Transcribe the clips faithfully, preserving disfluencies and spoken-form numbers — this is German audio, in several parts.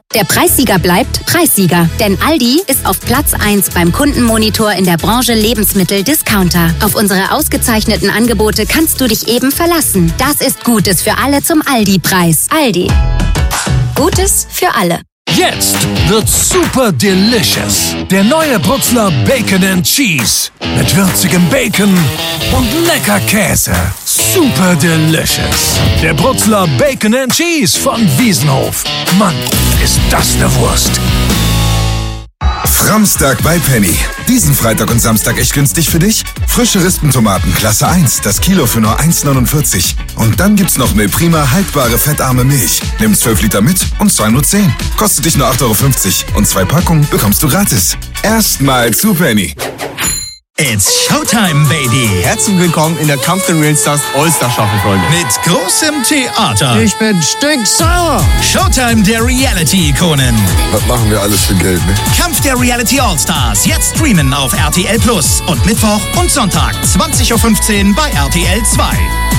Der Preissieger bleibt Preissieger, denn Aldi ist auf Platz eins beim Kundenmonitor in der Branche Lebensmittel-Discounter. Auf unsere ausgezeichneten Angebote kannst du dich eben verlassen. Das ist Gutes für alle zum Aldi-Preis. Aldi. Gutes für alle. Jetzt wird's super delicious. Der neue Brutzler Bacon and Cheese. Mit würzigem Bacon und lecker Käse. Super delicious. Der Brutzler Bacon and Cheese von Wiesenhof. Mann, ist das eine Wurst. Framstag bei Penny. Diesen Freitag und Samstag echt günstig für dich? Frische Rispentomaten Klasse eins, das Kilo für nur eins neunundvierzig. Und dann gibt's noch Milprima haltbare fettarme Milch. Nimm zwölf Liter mit und zahl nur zehn. Kostet dich nur acht Euro fünfzig. Und zwei Packungen bekommst du gratis. Erstmal zu Penny. It's Showtime, baby! Herzlich willkommen in der Kampf der Real Stars All-Star-Staffel, Freunde. Mit großem Theater. Ich bin stinksauer. Showtime der Reality-Ikonen. Was machen wir alles für Geld, ne? Kampf der Reality All-Stars. Jetzt streamen auf R T L Plus. Und Mittwoch und Sonntag, zwanzig Uhr fünfzehn bei R T L zwei.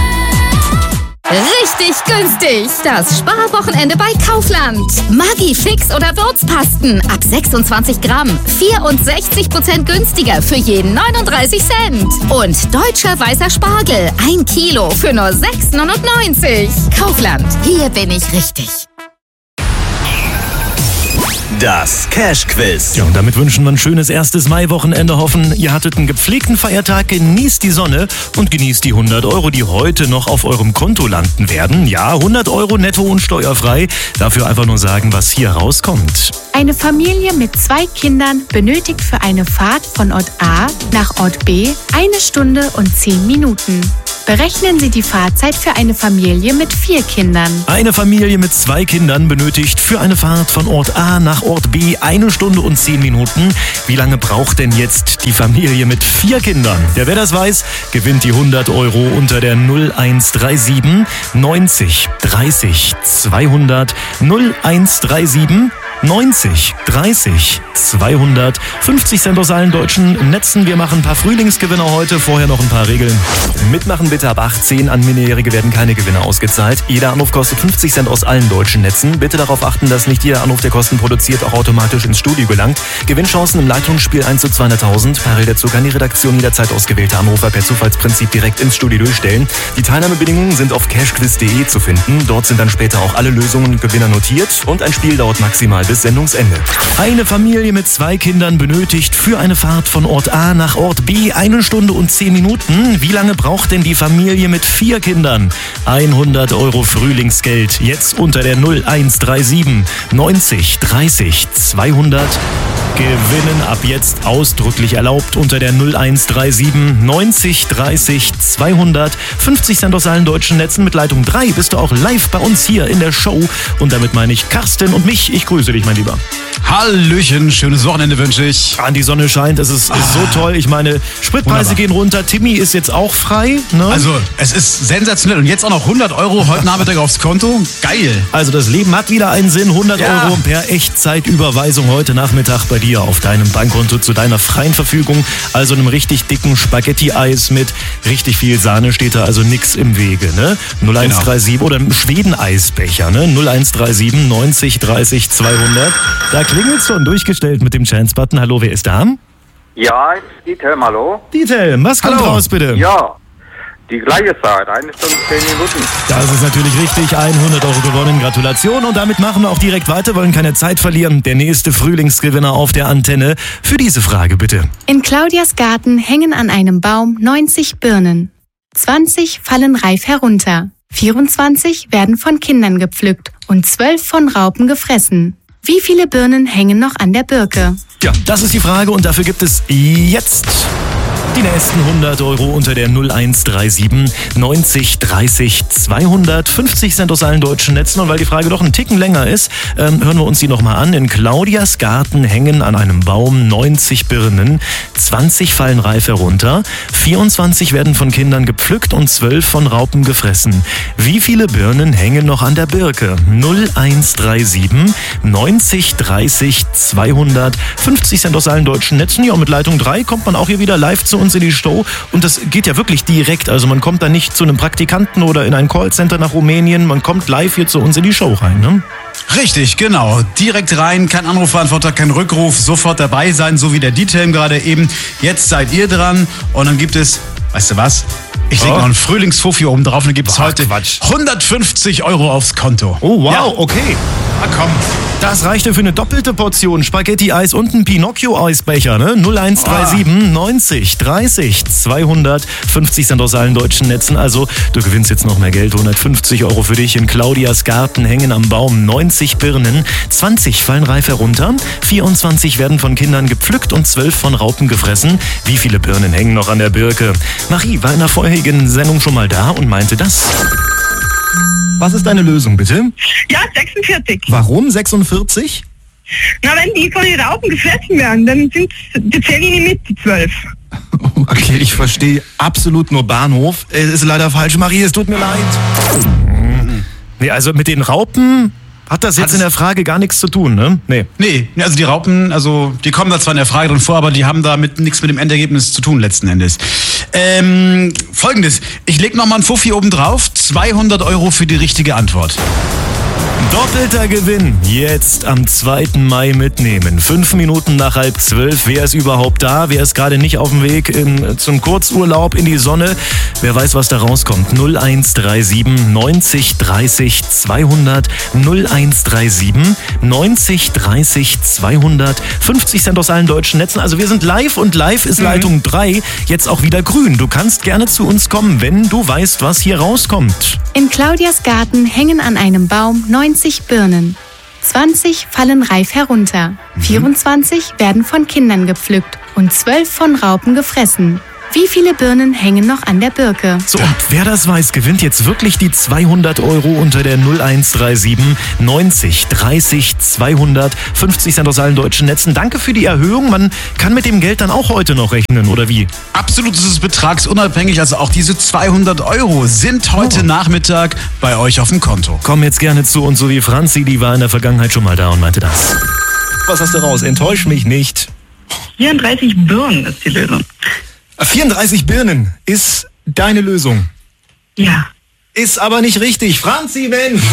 Richtig günstig! Das Sparwochenende bei Kaufland. Maggi Fix oder Würzpasten ab sechsundzwanzig Gramm. vierundsechzig Prozent günstiger für jeden neununddreißig Cent. Und deutscher weißer Spargel. Ein Kilo für nur sechs neunundneunzig. Kaufland. Hier bin ich richtig. Das Cash-Quiz. Ja, und damit wünschen wir ein schönes erstes Maiwochenende. Hoffen, ihr hattet einen gepflegten Feiertag, genießt die Sonne und genießt die hundert Euro, die heute noch auf eurem Konto landen werden. Ja, hundert Euro netto und steuerfrei. Dafür einfach nur sagen, was hier rauskommt. Eine Familie mit zwei Kindern benötigt für eine Fahrt von Ort A nach Ort B eine Stunde und zehn Minuten. Berechnen Sie die Fahrzeit für eine Familie mit vier Kindern. Eine Familie mit zwei Kindern benötigt für eine Fahrt von Ort A nach Ort B eine Stunde und zehn Minuten. Wie lange braucht denn jetzt die Familie mit vier Kindern? Der, wer das weiß, gewinnt die hundert Euro unter der null eins drei sieben neunzig dreißig zweihundert null eins drei sieben neunzig dreißig zweihundert. fünfzig Cent aus allen deutschen Netzen. Wir machen ein paar Frühlingsgewinner heute. Vorher noch ein paar Regeln. Mitmachen bitte ab achtzehn. An Minderjährige werden keine Gewinne ausgezahlt. Jeder Anruf kostet fünfzig Cent aus allen deutschen Netzen. Bitte darauf achten, dass nicht jeder Anruf, der Kosten produziert, auch automatisch ins Studio gelangt. Gewinnchancen im Leitungsspiel eins zu zweihunderttausend. Parallel dazu kann die Redaktion jederzeit ausgewählte Anrufer per Zufallsprinzip direkt ins Studio durchstellen. Die Teilnahmebedingungen sind auf cashquiz punkt de zu finden. Dort sind dann später auch alle Lösungen und Gewinner notiert. Und ein Spiel dauert maximal bis Sendungsende. Eine Familie mit zwei Kindern benötigt für eine Fahrt von Ort A nach Ort B eine Stunde und zehn Minuten. Wie lange braucht denn die Familie mit vier Kindern? hundert Euro Frühlingsgeld. Jetzt unter der null eins drei sieben neunzig dreißig zweihundert. Gewinnen ab jetzt ausdrücklich erlaubt unter der null eins drei sieben neunzig dreißig zweihundert. fünfzig Cent aus allen deutschen Netzen. Mit Leitung drei bist du auch live bei uns hier in der Show. Und damit meine ich Carsten und mich. Ich grüße dich, mein Lieber. Hallöchen, schönes Wochenende wünsche ich. An die Sonne scheint, es ist, ah, ist so toll. Ich meine, Spritpreise wunderbar. Gehen runter. Timmy ist jetzt auch frei. Ne? Also, es ist sensationell. Und jetzt auch noch hundert Euro heute Nachmittag aufs Konto. Geil. Also, das Leben hat wieder einen Sinn. hundert ja. Euro per Echtzeitüberweisung heute Nachmittag bei dir auf deinem Bankkonto zu deiner freien Verfügung. Also einem richtig dicken Spaghetti-Eis mit richtig viel Sahne steht da also nix im Wege. Ne? null eins drei sieben genau. Oder einem Schweden-Eisbecher. Ne? null eins drei sieben neunzig dreißig zweihundert. Da klingelt schon durchgestellt mit dem Chance-Button. Hallo, wer ist da? Ja, Dieter, hallo. Dieter, was kommt hallo. raus, bitte? Ja, die gleiche Zeit, eine Stunde, zehn Minuten. Das ist natürlich richtig, hundert Euro gewonnen, Gratulation. Und damit machen wir auch direkt weiter, wollen keine Zeit verlieren. Der nächste Frühlingsgewinner auf der Antenne. Für diese Frage bitte. In Claudias Garten hängen an einem Baum neunzig Birnen. zwanzig fallen reif herunter. vierundzwanzig werden von Kindern gepflückt und zwölf von Raupen gefressen. Wie viele Birnen hängen noch an der Birke? Ja, das ist die Frage und dafür gibt es jetzt die nächsten hundert Euro unter der null eins drei sieben neunzig dreißig zweihundert. fünfzig Cent aus allen deutschen Netzen. Und weil die Frage doch einen Ticken länger ist, ähm, hören wir uns die nochmal an. In Claudias Garten hängen an einem Baum neunzig Birnen. zwanzig fallen reif herunter. vierundzwanzig werden von Kindern gepflückt und zwölf von Raupen gefressen. Wie viele Birnen hängen noch an der Birke? null eins drei sieben neunzig dreißig zweihundert. fünfzig Cent aus allen deutschen Netzen. Ja, und mit Leitung drei kommt man auch hier wieder live zu uns in die Show. Und das geht ja wirklich direkt. Also man kommt da nicht zu einem Praktikanten oder in ein Callcenter nach Rumänien. Man kommt live hier zu uns in die Show rein, ne? Richtig, genau. Direkt rein, kein Anrufbeantworter, kein Rückruf, sofort dabei sein, so wie der D-Term gerade eben. Jetzt seid ihr dran und dann gibt es, weißt du was? Ich lege oh. noch einen Frühlingsfuffi oben drauf und dann gibt es heute Quatsch. hundertfünfzig Euro aufs Konto. Oh, wow, ja. okay. Na komm. Das reichte für eine doppelte Portion Spaghetti-Eis und einen Pinocchio-Eisbecher, ne? null eins drei sieben neunzig dreißig zweihundertfünfzig sind aus allen deutschen Netzen. Also, du gewinnst jetzt noch mehr Geld. hundertfünfzig Euro für dich in Claudias Garten, hängen am Baum neunzig Birnen. zwanzig fallen reif herunter, vierundzwanzig werden von Kindern gepflückt und zwölf von Raupen gefressen. Wie viele Birnen hängen noch an der Birke? Marie war in der vorherigen Sendung schon mal da und meinte das. Was ist deine Lösung, bitte? Ja, sechsundvierzig. Warum sechsundvierzig? Na, wenn die von den Raupen gefressen werden, dann sind die zählen die mit, die zwölf. Okay, ich verstehe absolut nur Bahnhof. Es ist leider falsch, Marie, es tut mir leid. Nee, also mit den Raupen hat das jetzt Hat's in der Frage gar nichts zu tun, ne? Nee. Nee, also die Raupen, also die kommen da zwar in der Frage drin vor, aber die haben damit nichts mit dem Endergebnis zu tun letzten Endes. Ähm, folgendes, ich leg noch mal einen Fuffi oben drauf, zweihundert Euro für die richtige Antwort. Doppelter Gewinn. Jetzt am zweiten Mai mitnehmen. Fünf Minuten nach halb zwölf. Wer ist überhaupt da? Wer ist gerade nicht auf dem Weg in, zum Kurzurlaub in die Sonne? Wer weiß, was da rauskommt? null eins drei sieben neunzig dreißig zweihundert null eins drei sieben neunzig dreißig zweihundert fünfzig Cent aus allen deutschen Netzen. Also wir sind live und live ist mhm. Leitung drei jetzt auch wieder grün. Du kannst gerne zu uns kommen, wenn du weißt, was hier rauskommt. In Claudias Garten hängen an einem Baum neunzig Birnen. zwanzig fallen reif herunter. Mhm. vierundzwanzig werden von Kindern gepflückt und zwölf von Raupen gefressen. Wie viele Birnen hängen noch an der Birke? So, und wer das weiß, gewinnt jetzt wirklich die zweihundert Euro unter der null eins drei sieben neunzig dreißig zweihundert fünfzig Cent aus allen deutschen Netzen. Danke für die Erhöhung. Man kann mit dem Geld dann auch heute noch rechnen, oder wie? Absolut, es ist betragsunabhängig. Also auch diese zweihundert Euro sind heute oh. Nachmittag bei euch auf dem Konto. Komm jetzt gerne zu uns, so wie Franzi, die war in der Vergangenheit schon mal da und meinte das. Was hast du raus? Enttäusch mich nicht. vierunddreißig Birnen ist die Lösung. vierunddreißig Birnen ist deine Lösung. Ja. Ist aber nicht richtig. Franzi, Mensch!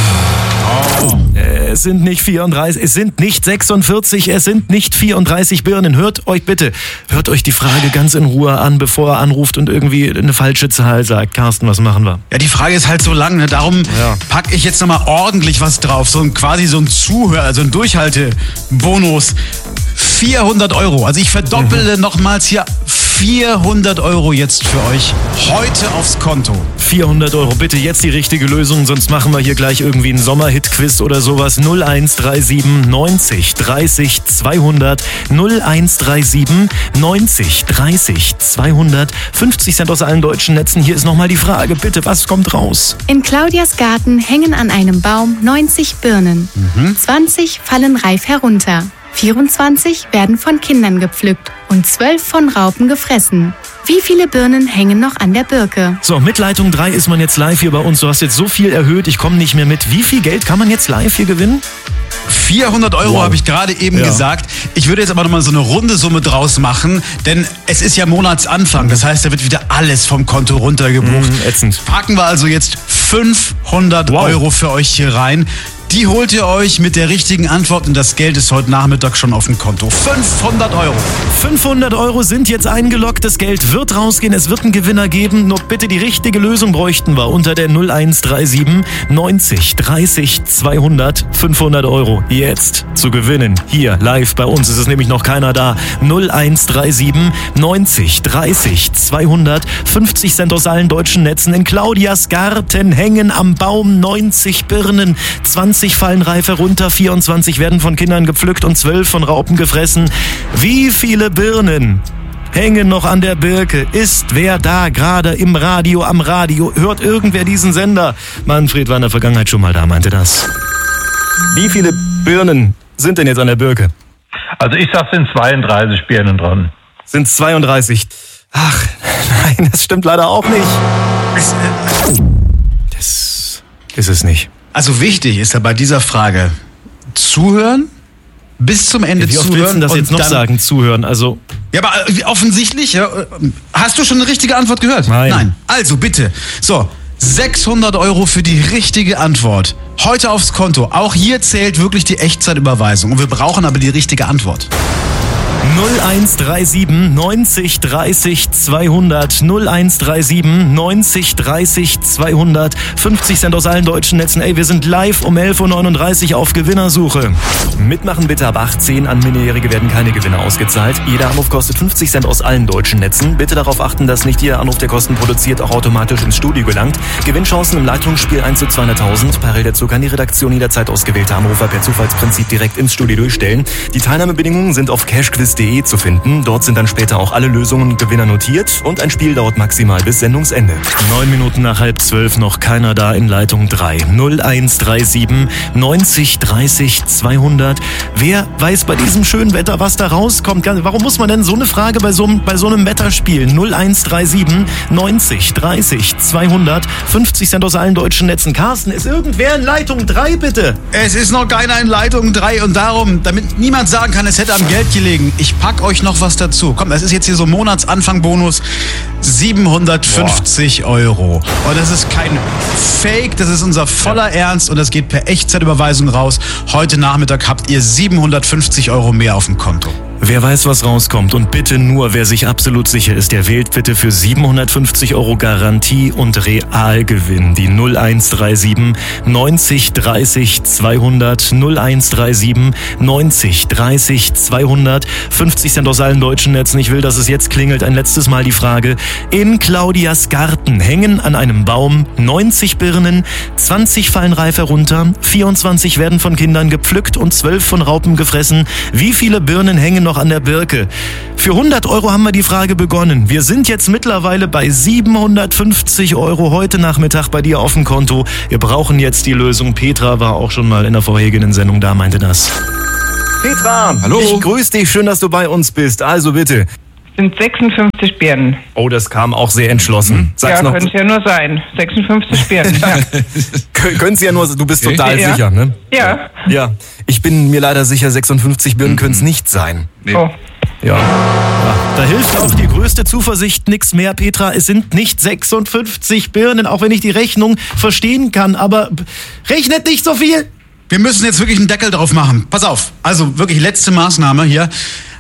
Oh. Es sind nicht vierunddreißig, es sind nicht sechsundvierzig, es sind nicht vierunddreißig Birnen. Hört euch bitte, hört euch die Frage ganz in Ruhe an, bevor er anruft und irgendwie eine falsche Zahl sagt. Carsten, was machen wir? Ja, die Frage ist halt so lang, ne? Darum ja. packe ich jetzt nochmal ordentlich was drauf. So ein, quasi so ein Zuhör, also ein Durchhaltebonus. vierhundert Euro. Also ich verdoppele mhm. nochmals hier vierhundert Euro jetzt für euch heute aufs Konto. vierhundert Euro, bitte jetzt die richtige Lösung, sonst machen wir hier gleich irgendwie einen Sommerhit-Quiz oder sowas. null eins drei sieben neunzig dreißig zweihundert null eins drei sieben neunzig dreißig zweihundert fünfzig Cent aus allen deutschen Netzen. Hier ist nochmal die Frage, bitte, was kommt raus? In Claudias Garten hängen an einem Baum neunzig Birnen. Mhm. zwanzig fallen reif herunter. vierundzwanzig werden von Kindern gepflückt und zwölf von Raupen gefressen. Wie viele Birnen hängen noch an der Birke? So, mit Leitung drei ist man jetzt live hier bei uns. Du hast jetzt so viel erhöht, ich komme nicht mehr mit. Wie viel Geld kann man jetzt live hier gewinnen? vierhundert Euro wow. habe ich gerade eben ja. gesagt. Ich würde jetzt aber nochmal so eine runde Summe draus machen, denn es ist ja Monatsanfang. Das heißt, da wird wieder alles vom Konto runtergebucht. Mm, ätzend. Packen wir also jetzt fünfhundert wow. Euro für euch hier rein. Die holt ihr euch mit der richtigen Antwort und das Geld ist heute Nachmittag schon auf dem Konto. fünfhundert Euro. fünfhundert Euro sind jetzt eingeloggt. Das Geld wird rausgehen. Es wird einen Gewinner geben. Nur bitte die richtige Lösung bräuchten wir unter der null eins drei sieben neunzig dreißig zweihundert fünfhundert Euro jetzt zu gewinnen. Hier live bei uns ist es nämlich noch keiner da. null eins drei sieben neunzig dreißig zweihundert fünfzig Cent aus allen deutschen Netzen. In Claudias Garten hängen am Baum neunzig Birnen. zwanzig fallen reif herunter, vierundzwanzig werden von Kindern gepflückt und zwölf von Raupen gefressen. Wie viele Birnen hängen noch an der Birke? Ist wer da gerade im Radio, am Radio? Hört irgendwer diesen Sender? Manfred war in der Vergangenheit schon mal da, meinte das. Wie viele Birnen sind denn jetzt an der Birke? Also ich sag, sind zweiunddreißig Birnen dran. Sind zweiunddreißig. Ach, nein, das stimmt leider auch nicht. Das ist es nicht. Also wichtig ist ja bei dieser Frage zuhören, bis zum Ende ja, wie oft zuhören. Willst du das und jetzt noch dann, sagen, zuhören? Also ja, aber offensichtlich, ja, hast du schon eine richtige Antwort gehört? Nein. Nein. Also bitte, so, sechshundert Euro für die richtige Antwort. Heute aufs Konto. Auch hier zählt wirklich die Echtzeitüberweisung. Und wir brauchen aber die richtige Antwort. null eins drei sieben neunzig dreißig zweihundert null eins drei sieben neunzig dreißig zweihundert fünfzig Cent aus allen deutschen Netzen. Ey, wir sind live um elf Uhr neununddreißig auf Gewinnersuche. Mitmachen bitte ab achtzehn. An Minderjährige werden keine Gewinne ausgezahlt. Jeder Anruf kostet fünfzig Cent aus allen deutschen Netzen. Bitte darauf achten, dass nicht jeder Anruf, der Kosten produziert, auch automatisch ins Studio gelangt. Gewinnchancen im Leitungsspiel eins zu zweihunderttausend. Parallel dazu kann die Redaktion jederzeit ausgewählte Anrufer per Zufallsprinzip direkt ins Studio durchstellen. Die Teilnahmebedingungen sind auf cashquiz punkt de zu finden. Dort sind dann später auch alle Lösungen und Gewinner notiert und ein Spiel dauert maximal bis Sendungsende. Neun Minuten nach halb zwölf, noch keiner da in Leitung drei. null eins drei sieben neunzig dreißig zweihundert. Wer weiß bei diesem schönen Wetter, was da rauskommt? Warum muss man denn so eine Frage bei so, bei so einem Wetter spielen? null eins drei sieben neunzig dreißig zweihundert fünfzig Cent aus allen deutschen Netzen. Carsten, ist irgendwer in Leitung drei, bitte? Es ist noch keiner in Leitung drei und darum, damit niemand sagen kann, es hätte am Geld gelegen, ich pack euch noch was dazu. Komm, das ist jetzt hier so Monatsanfang-Bonus. siebenhundertfünfzig Boah. Euro. Und das ist kein Fake, das ist unser voller ja. Ernst und das geht per Echtzeitüberweisung raus. Heute Nachmittag habt ihr siebenhundertfünfzig Euro mehr auf dem Konto. Wer weiß, was rauskommt und bitte nur, wer sich absolut sicher ist, der wählt bitte für siebenhundertfünfzig Euro Garantie und Realgewinn. Die null eins drei sieben neunzig dreißig zweihundert null eins drei sieben neunzig dreißig zweihundert fünfzig Cent aus allen deutschen Netzen. Ich will, dass es jetzt klingelt. Ein letztes Mal die Frage. In Claudias Garten hängen an einem Baum neunzig Birnen, zwanzig fallen reif herunter, vierundzwanzig werden von Kindern gepflückt und zwölf von Raupen gefressen. Wie viele Birnen hängen noch an der Birke? Für hundert Euro haben wir die Frage begonnen. Wir sind jetzt mittlerweile bei siebenhundertfünfzig Euro heute Nachmittag bei dir auf dem Konto. Wir brauchen jetzt die Lösung. Petra war auch schon mal in der vorherigen Sendung da, meinte das. Petra, hallo. Ich grüße dich, schön, dass du bei uns bist. Also bitte. Sind sechsundfünfzig Birnen. Oh, das kam auch sehr entschlossen. Sag's ja, noch. könnte es ja nur sein. sechsundfünfzig Birnen. Ja. Können es ja nur, du bist total ja. sicher, ne? Ja. Ja, ich bin mir leider sicher, sechsundfünfzig Birnen können es nicht sein. Nee. Oh. Ja. ja. Da hilft auch die größte Zuversicht nix mehr, Petra. Es sind nicht sechsundfünfzig Birnen, auch wenn ich die Rechnung verstehen kann. Aber rechnet nicht so viel. Wir müssen jetzt wirklich einen Deckel drauf machen. Pass auf, also wirklich letzte Maßnahme hier.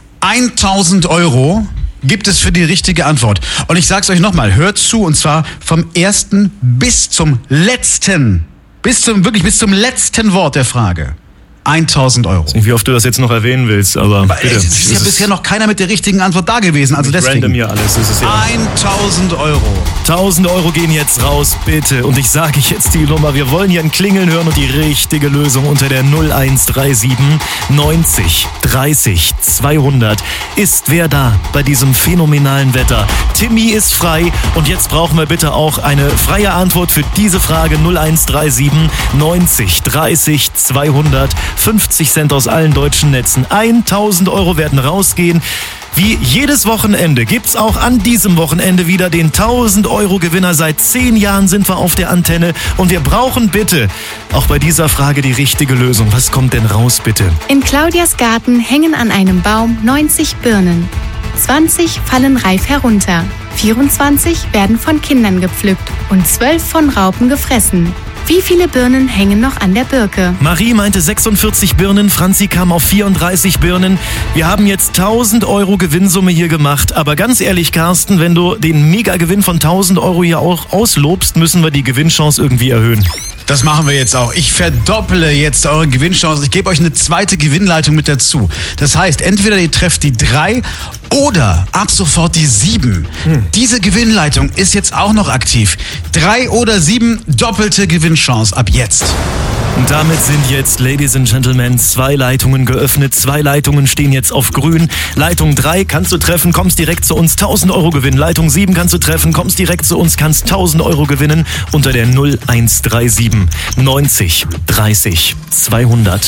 tausend Euro gibt es für die richtige Antwort. Und ich sag's euch nochmal, hört zu, und zwar vom ersten bis zum letzten, bis zum, wirklich bis zum letzten Wort der Frage. tausend Euro. Ich weiß nicht, wie oft du das jetzt noch erwähnen willst, aber, aber bitte. Es ist ja bisher noch keiner mit der richtigen Antwort da gewesen, also deswegen. Random hier alles. Das ist ja tausend Euro. tausend Euro gehen jetzt raus, bitte. Und ich sage jetzt die Nummer, wir wollen hier ein Klingeln hören und die richtige Lösung unter der null eins drei sieben neunzig dreißig zweihundert. Ist wer da bei diesem phänomenalen Wetter? Timmy ist frei und jetzt brauchen wir bitte auch eine freie Antwort für diese Frage. null eins drei sieben neunzig dreißig zweihundert fünfzig Cent aus allen deutschen Netzen. tausend Euro werden rausgehen. Wie jedes Wochenende gibt's auch an diesem Wochenende wieder den tausend Euro Gewinner. Seit zehn Jahren sind wir auf der Antenne und wir brauchen bitte auch bei dieser Frage die richtige Lösung. Was kommt denn raus, bitte? In Claudias Garten hängen an einem Baum neunzig Birnen. zwanzig fallen reif herunter. vierundzwanzig werden von Kindern gepflückt und zwölf von Raupen gefressen. Wie viele Birnen hängen noch an der Birke? Marie meinte sechsundvierzig Birnen, Franzi kam auf vierunddreißig Birnen. Wir haben jetzt tausend Euro Gewinnsumme hier gemacht. Aber ganz ehrlich, Carsten, wenn du den Mega-Gewinn von tausend Euro hier auch auslobst, müssen wir die Gewinnchance irgendwie erhöhen. Das machen wir jetzt auch. Ich verdopple jetzt eure Gewinnchance. Ich gebe euch eine zweite Gewinnleitung mit dazu. Das heißt, entweder ihr trefft die drei oder ab sofort die sieben. Hm. Diese Gewinnleitung ist jetzt auch noch aktiv. Drei oder sieben, doppelte Gewinnchance ab jetzt. Und damit sind jetzt, Ladies and Gentlemen, zwei Leitungen geöffnet. Zwei Leitungen stehen jetzt auf grün. Leitung drei kannst du treffen, kommst direkt zu uns, tausend Euro gewinnen. Leitung sieben kannst du treffen, kommst direkt zu uns, kannst tausend Euro gewinnen. Unter der null eins drei sieben neunzig dreißig zweihundert.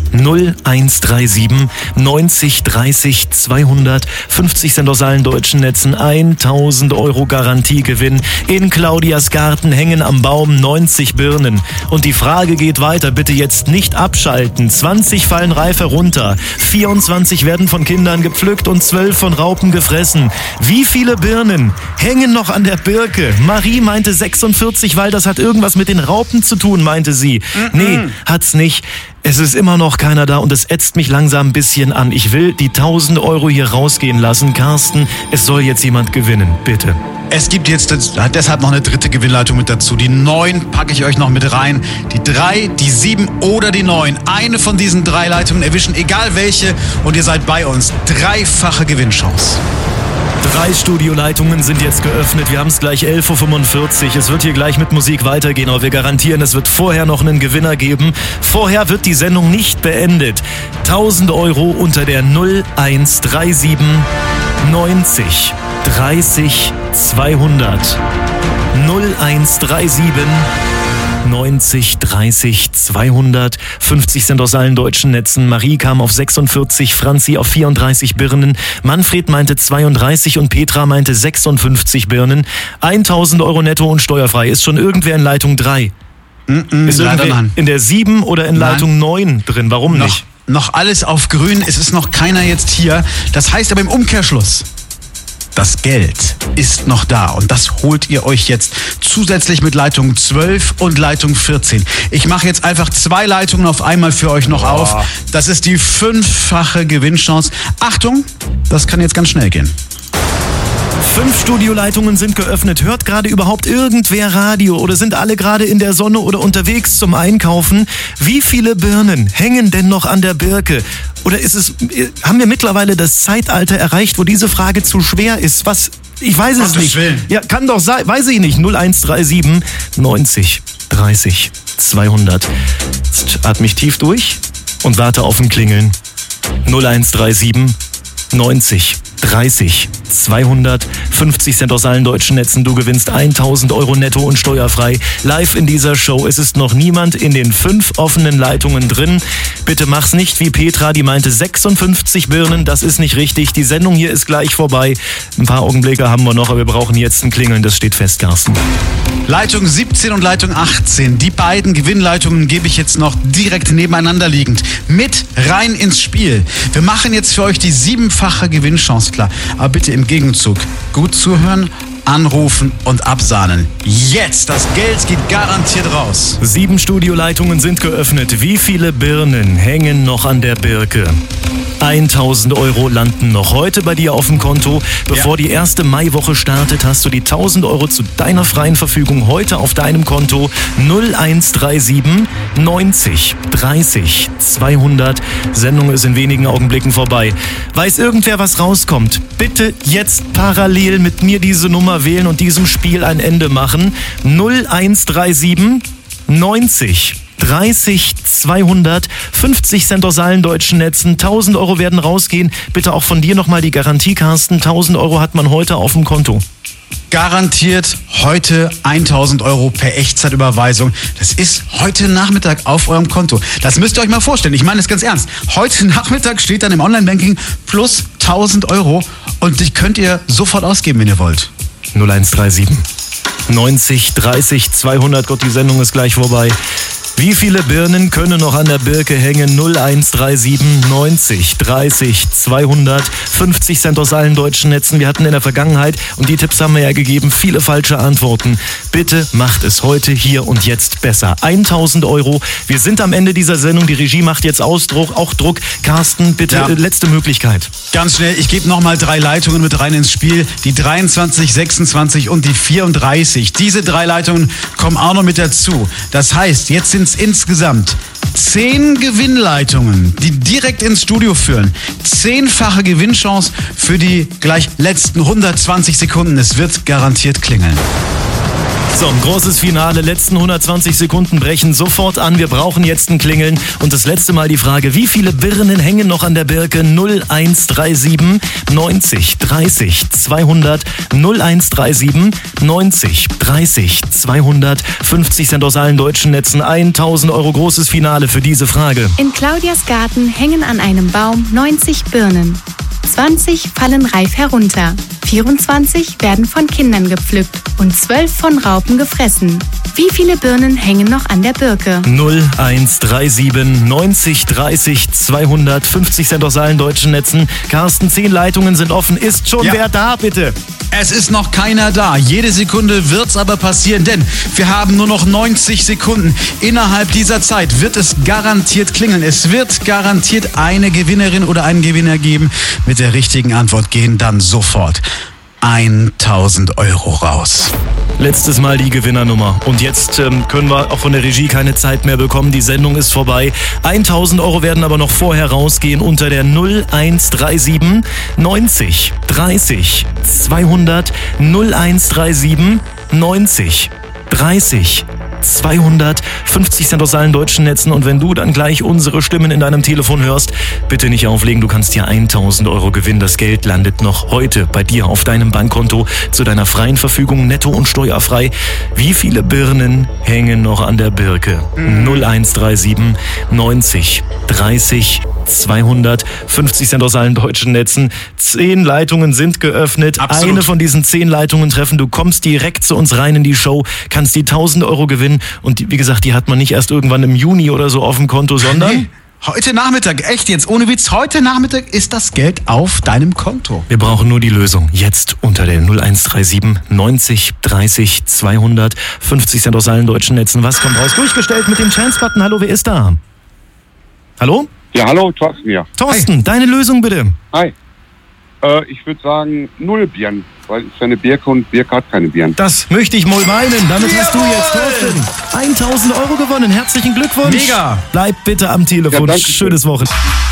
null eins drei sieben neunzig dreißig zweihundert. fünfzig Cent aus allen deutschen Netzen. tausend Euro Garantiegewinn. In Claudias Garten hängen am Baum neunzig Birnen. Und die Frage geht weiter. Bitte jetzt nicht abschalten. zwanzig fallen reif herunter. vierundzwanzig werden von Kindern gepflückt und zwölf von Raupen gefressen. Wie viele Birnen hängen noch an der Birke? Marie meinte sechsundvierzig, weil das hat irgendwas mit den Raupen zu tun, meinte sie. Mm-mm. Nee, hat's nicht. Es ist immer noch keiner da und es ätzt mich langsam ein bisschen an. Ich will die tausend Euro hier rausgehen lassen. Carsten, es soll jetzt jemand gewinnen, bitte. Es gibt jetzt deshalb noch eine dritte Gewinnleitung mit dazu. Die neun packe ich euch noch mit rein. Die drei, die sieben oder die neun. Eine von diesen drei Leitungen erwischen, egal welche. Und ihr seid bei uns. Dreifache Gewinnchance. Drei Studioleitungen sind jetzt geöffnet. Wir haben es gleich elf Uhr fünfundvierzig. Es wird hier gleich mit Musik weitergehen, aber wir garantieren, es wird vorher noch einen Gewinner geben. Vorher wird die Sendung nicht beendet. tausend Euro unter der null eins drei sieben neunzig dreißig zweihundert. null eins drei sieben neunzig dreißig zweihundert. fünfzig Cent aus allen deutschen Netzen. Marie kam auf sechsundvierzig, Franzi auf vierunddreißig Birnen. Manfred meinte zweiunddreißig und Petra meinte sechsundfünfzig Birnen. tausend Euro netto und steuerfrei. Ist schon irgendwer in Leitung drei? Mm-mm, ist irgendwer in der sieben oder in Leitung neun drin? Warum noch, nicht? Noch alles auf grün. Es ist noch keiner jetzt hier. Das heißt aber im Umkehrschluss, das Geld ist noch da und das holt ihr euch jetzt zusätzlich mit Leitung zwölf und Leitung vierzehn. Ich mache jetzt einfach zwei Leitungen auf einmal für euch noch Boah. auf. Das ist die fünffache Gewinnchance. Achtung, das kann jetzt ganz schnell gehen. Fünf Studioleitungen sind geöffnet. Hört gerade überhaupt irgendwer Radio oder sind alle gerade in der Sonne oder unterwegs zum Einkaufen? Wie viele Birnen hängen denn noch an der Birke? Oder ist es, haben wir mittlerweile das Zeitalter erreicht, wo diese Frage zu schwer ist? Was? Ich weiß es nicht. Ja, kann doch sein, weiß ich nicht. null eins drei sieben neunzig dreißig zweihundert. Jetzt atme ich tief durch und warte auf ein Klingeln. null eins drei sieben neunzig dreißig zweihundert. fünfzig Cent aus allen deutschen Netzen. Du gewinnst tausend Euro netto und steuerfrei. Live in dieser Show. Es ist noch niemand in den fünf offenen Leitungen drin. Bitte mach's nicht wie Petra, die meinte sechsundfünfzig Birnen. Das ist nicht richtig. Die Sendung hier ist gleich vorbei. Ein paar Augenblicke haben wir noch, aber wir brauchen jetzt ein Klingeln. Das steht fest, Carsten. Leitung siebzehn und Leitung achtzehn. Die beiden Gewinnleitungen gebe ich jetzt noch direkt nebeneinander liegend mit rein ins Spiel. Wir machen jetzt für euch die siebenfache Gewinnchance klar. Aber bitte im Gegenzug gut zuhören, anrufen und absahnen. Jetzt! Das Geld geht garantiert raus. Sieben Studioleitungen sind geöffnet. Wie viele Birnen hängen noch an der Birke? tausend Euro landen noch heute bei dir auf dem Konto. Bevor ja. die erste Maiwoche startet, hast du die tausend Euro zu deiner freien Verfügung heute auf deinem Konto. null eins drei sieben neunzig dreißig zweihundert. Sendung ist in wenigen Augenblicken vorbei. Weiß irgendwer, was rauskommt? Bitte jetzt parallel mit mir diese Nummer wählen und diesem Spiel ein Ende machen. null eins drei sieben neunzig dreißig zweihundert. fünfzig Cent aus allen deutschen Netzen. tausend Euro werden rausgehen. Bitte auch von dir nochmal die Garantie, Carsten. tausend Euro hat man heute auf dem Konto. Garantiert heute tausend Euro per Echtzeitüberweisung. Das ist heute Nachmittag auf eurem Konto. Das müsst ihr euch mal vorstellen. Ich meine es ganz ernst. Heute Nachmittag steht dann im Online-Banking plus tausend Euro und die könnt ihr sofort ausgeben, wenn ihr wollt. null eins drei sieben neunzig dreißig zweihundert. Gott, die Sendung ist gleich vorbei. Wie viele Birnen können noch an der Birke hängen? null eins drei sieben neunzig dreißig zweihundert. fünfzig Cent aus allen deutschen Netzen. Wir hatten in der Vergangenheit, und die Tipps haben wir ja gegeben, viele falsche Antworten. Bitte macht es heute, hier und jetzt besser. tausend Euro. Wir sind am Ende dieser Sendung. Die Regie macht jetzt Ausdruck, auch Druck. Carsten, bitte ja. letzte Möglichkeit. Ganz schnell, ich gebe nochmal drei Leitungen mit rein ins Spiel. Die dreiundzwanzig, sechsundzwanzig und die vierunddreißig. Diese drei Leitungen kommen auch noch mit dazu. Das heißt, jetzt sind insgesamt zehn Gewinnleitungen, die direkt ins Studio führen. Zehnfache Gewinnchance für die gleich letzten hundertzwanzig Sekunden. Es wird garantiert klingeln. So, ein großes Finale. Letzten hundertzwanzig Sekunden brechen sofort an. Wir brauchen jetzt ein Klingeln. Und das letzte Mal die Frage, wie viele Birnen hängen noch an der Birke? null eins drei sieben neunzig dreißig zweihundert null eins drei sieben neunzig dreißig zweihundert fünfzig Cent aus allen deutschen Netzen. tausend Euro großes Finale für diese Frage. In Claudias Garten hängen an einem Baum neunzig Birnen. zwanzig fallen reif herunter. vierundzwanzig werden von Kindern gepflückt und zwölf von Raupen gefressen. Wie viele Birnen hängen noch an der Birke? null eins drei sieben neunzig dreißig zweihundert fünfzig Cent aus allen deutschen Netzen. Carsten, zehn Leitungen sind offen. Ist schon Ja. wer da, bitte? Es ist noch keiner da. Jede Sekunde wird's aber passieren, denn wir haben nur noch neunzig Sekunden. Innerhalb dieser Zeit wird es garantiert klingeln. Es wird garantiert eine Gewinnerin oder einen Gewinner geben. Mit der richtigen Antwort gehen dann sofort tausend Euro raus. Letztes Mal die Gewinnernummer. Und jetzt ähm, können wir auch von der Regie keine Zeit mehr bekommen. Die Sendung ist vorbei. tausend Euro werden aber noch vorher rausgehen unter der null eins drei sieben neunzig dreißig zweihundert null eins drei sieben neunzig dreißig zweihundert fünfzig Cent aus allen deutschen Netzen. Und wenn du dann gleich unsere Stimmen in deinem Telefon hörst, bitte nicht auflegen. Du kannst hier tausend Euro gewinnen. Das Geld landet noch heute bei dir auf deinem Bankkonto zu deiner freien Verfügung, netto und steuerfrei. Wie viele Birnen hängen noch an der Birke? null eins drei sieben neunzig dreißig zweihundert fünfzig Cent aus allen deutschen Netzen. Zehn Leitungen sind geöffnet. Absolut. Eine von diesen zehn Leitungen treffen. Du kommst direkt zu uns rein in die Show, kannst die tausend Euro gewinnen. Und die, wie gesagt, die hat man nicht erst irgendwann im Juni oder so auf dem Konto, sondern... Nee, heute Nachmittag, echt jetzt, ohne Witz, heute Nachmittag ist das Geld auf deinem Konto. Wir brauchen nur die Lösung. Jetzt unter der null eins drei sieben neunzig dreißig zweihundert fünfzig Cent aus allen deutschen Netzen. Was kommt raus? Durchgestellt mit dem Chance-Button. Hallo, wer ist da? Hallo? Ja, hallo, Thorsten hier. Thorsten, deine Lösung bitte. Hi. Äh, ich würde sagen, null Birnen, weil es ist ja eine Birke und Birke hat keine Birnen. Das möchte ich wohl meinen. Damit hast du jetzt, Thorsten, tausend Euro gewonnen. Herzlichen Glückwunsch. Mega. Bleib bitte am Telefon. Ja, Schönes Wochenende.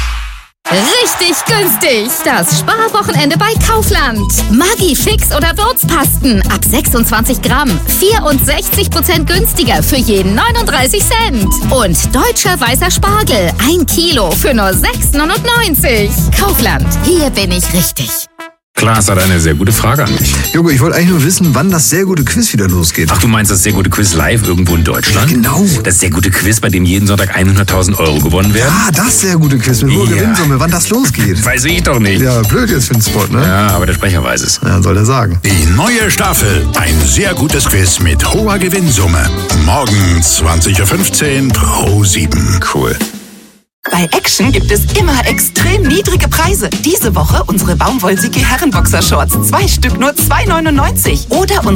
Richtig günstig. Das Sparwochenende bei Kaufland. Maggi Fix oder Würzpasten ab sechsundzwanzig Gramm. vierundsechzig Prozent günstiger für jeden neununddreißig Cent. Und deutscher weißer Spargel. Ein Kilo für nur sechs neunundneunzig. Kaufland. Hier bin ich richtig. Klaas hat eine sehr gute Frage an mich. Jogo, ich wollte eigentlich nur wissen, wann das sehr gute Quiz wieder losgeht. Ach, du meinst das sehr gute Quiz live irgendwo in Deutschland? Ja, genau. Das sehr gute Quiz, bei dem jeden Sonntag hunderttausend Euro gewonnen werden? Ah, das sehr gute Quiz mit hoher Ja. Gewinnsumme, wann das losgeht. Weiß ich doch nicht. Ja, blöd jetzt für den Spot, ne? Ja, aber der Sprecher weiß es. Ja, soll er sagen. Die neue Staffel. Ein sehr gutes Quiz mit hoher Gewinnsumme. Morgen zwanzig Uhr fünfzehn Pro sieben. Cool. Bei Action gibt es immer extrem niedrige Preise. Diese Woche unsere Baumwollsiki Herrenboxershorts. Zwei Stück nur zwei neunundneunzig. Oder unsere